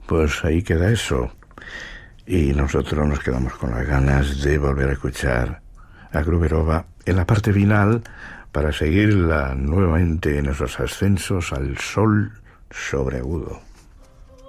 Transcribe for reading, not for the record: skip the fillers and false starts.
Pues ahí queda eso. Y nosotros nos quedamos con las ganas de volver a escuchar a Gruberova en la parte final para seguirla nuevamente en esos ascensos al sol sobreagudo.